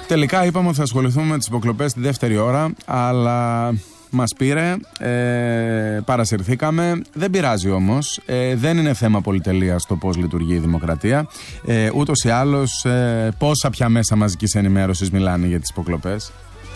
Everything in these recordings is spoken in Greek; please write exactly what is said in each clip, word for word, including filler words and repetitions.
Τελικά είπαμε ότι θα ασχοληθούμε με τις υποκλοπές τη δεύτερη ώρα, αλλά μας πήρε, ε, παρασυρθήκαμε. Δεν πειράζει όμως, ε, δεν είναι θέμα πολυτελείας το πώς λειτουργεί η δημοκρατία. Ε, ούτως ή άλλως, ε, πόσα πια μέσα μαζικής ενημέρωσης μιλάνε για τις υποκλοπές.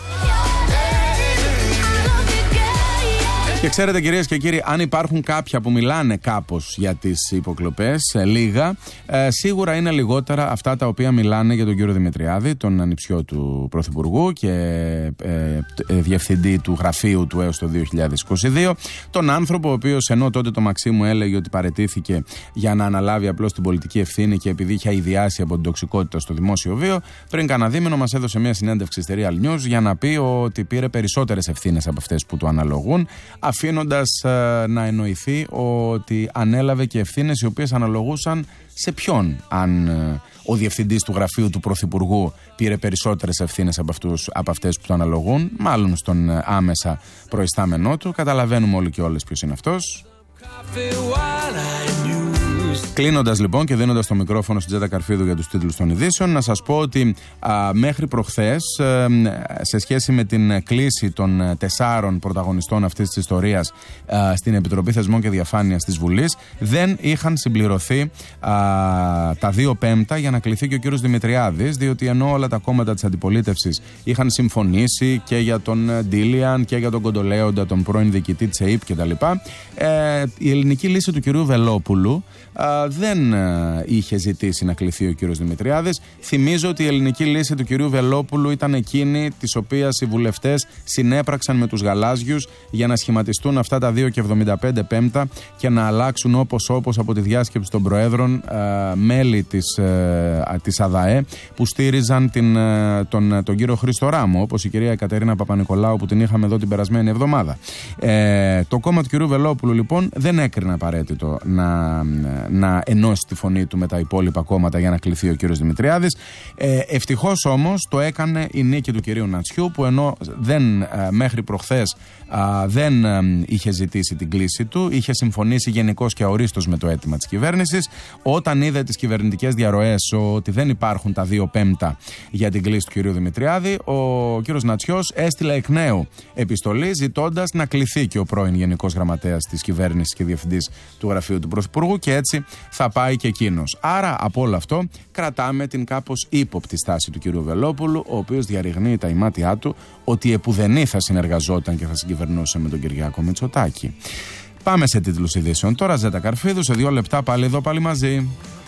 Και ξέρετε, κυρίες και κύριοι, αν υπάρχουν κάποια που μιλάνε κάπως για τις υποκλοπές, ε, λίγα, ε, σίγουρα είναι λιγότερα αυτά τα οποία μιλάνε για τον κύριο Δημητριάδη, τον ανιψιό του Πρωθυπουργού και ε, ε, διευθυντή του γραφείου του έως το δύο χιλιάδες είκοσι δύο. Τον άνθρωπο ο οποίος, ενώ τότε το Μαξίμου έλεγε ότι παραιτήθηκε για να αναλάβει απλώς την πολιτική ευθύνη και επειδή είχε αηδιάσει από την τοξικότητα στο δημόσιο βίο, πριν κανένα δίμηνο μας έδωσε μια συνέντευξη στη Real News για να πει ότι πήρε περισσότερες ευθύνες από αυτές που του αναλογούν, αφήνοντας ε, να εννοηθεί ότι ανέλαβε και ευθύνες οι οποίες αναλογούσαν σε ποιον, αν ε, ο διευθυντής του γραφείου του Πρωθυπουργού πήρε περισσότερες ευθύνες από, αυτούς, από αυτές που του αναλογούν, μάλλον στον ε, άμεσα προϊστάμενό του. Καταλαβαίνουμε όλοι και όλες ποιος είναι αυτός. Κλείνοντας λοιπόν και δίνοντας το μικρόφωνο στην Τζέτα Καρφίδου για τους τίτλους των ειδήσεων, να σας πω ότι α, μέχρι προχθές, α, σε σχέση με την κλίση των τεσσάρων πρωταγωνιστών αυτής της ιστορίας α, στην Επιτροπή Θεσμών και Διαφάνειας της Βουλής, δεν είχαν συμπληρωθεί α, τα δύο πέμπτα για να κληθεί και ο κύριος Δημητριάδης, διότι ενώ όλα τα κόμματα της αντιπολίτευσης είχαν συμφωνήσει και για τον Ντίλιαν και για τον Κοντολέοντα, τον πρώην διοικητή της ΕΥΠ κτλ., ε, η ελληνική λύση του κυρίου Βελόπουλου Uh, δεν uh, είχε ζητήσει να κληθεί ο κύριος Δημητριάδης. Θυμίζω ότι η ελληνική λύση του κυρίου Βελόπουλου ήταν εκείνη της οποίας οι βουλευτές συνέπραξαν με τους γαλάζιους για να σχηματιστούν αυτά τα δύο κόμμα εβδομήντα πέντε πέμπτα και να αλλάξουν όπως όπως από τη διάσκεψη των προέδρων uh, μέλη της, uh, της ΑΔΑΕ που στήριζαν την, uh, τον, τον κύριο Χρήστο Ράμο, όπως η κυρία Κατερίνα Παπα-Νικολάου που την είχαμε εδώ την περασμένη εβδομάδα. Ε, το κόμμα του κυρίου Βελόπουλου λοιπόν δεν έκρινε απαραίτητο να να ενώσει τη φωνή του με τα υπόλοιπα κόμματα για να κληθεί ο κύριος Δημητριάδης. Ε, ευτυχώς όμως το έκανε η νίκη του κυρίου Νατσιού, που ενώ δεν, ε, μέχρι προχθές ε, δεν ε, είχε ζητήσει την κλήση του, είχε συμφωνήσει γενικώς και αορίστως με το αίτημα της κυβέρνησης. Όταν είδε τις κυβερνητικές διαρροές ότι δεν υπάρχουν τα δύο πέμπτα για την κλήση του κυρίου Δημητριάδη, ο κύριος Νατσιός έστειλε εκ νέου επιστολή ζητώντας να κληθεί και ο πρώην Γενικός Γραμματέας της κυβέρνησης και Διευθυντής του Γραφείου του Πρωθυπουργού, και έτσι θα πάει και εκείνος. Άρα από όλο αυτό κρατάμε την κάπως ύποπτη στάση του κυρίου Βελόπουλου, ο οποίος διαρριγνύει τα ημάτια του ότι επουδενή θα συνεργαζόταν και θα συγκυβερνούσε με τον Κυριάκο Μητσοτάκη. Πάμε σε τίτλους ειδήσεων. Τώρα Ζέτα Καρφίδου, σε δύο λεπτά πάλι εδώ, πάλι μαζί.